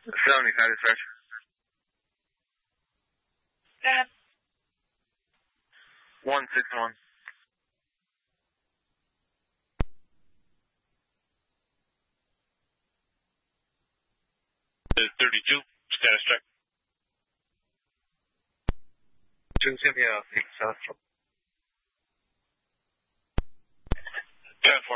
75 dispatch. Go ahead. 161. 32, status check. 10-4.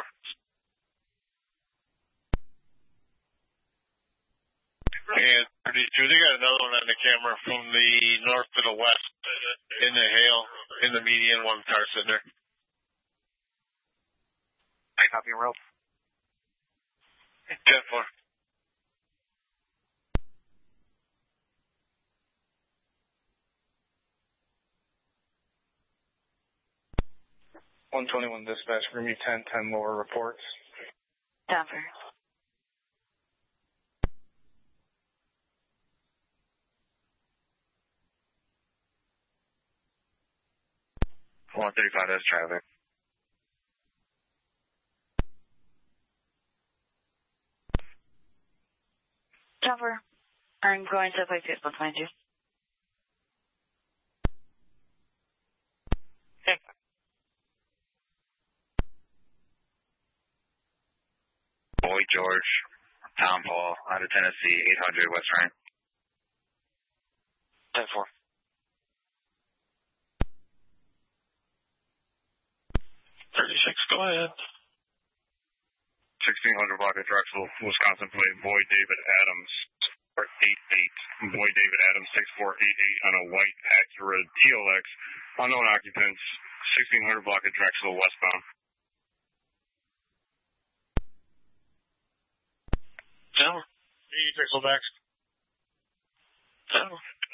And 32, they got another one on the camera from the north to the west in the hail, in the median, one car sitting there. I copy and roll. 10-4. (121) dispatch, room 1010 lower reports. Denver. 135, that's traffic. Denver. I'm going to play Facebook behind you. Okay. Boy George, Tom Paul, out of Tennessee, 800 West Ryan. 10-4. 36, go ahead. 1600 block of Drexel, Wisconsin plate, Boy David Adams, 88. Boy David Adams, 6488 on a white Acura TLX, unknown occupants, 1600 block of Drexel, westbound. Denver. 86 backs. Denver.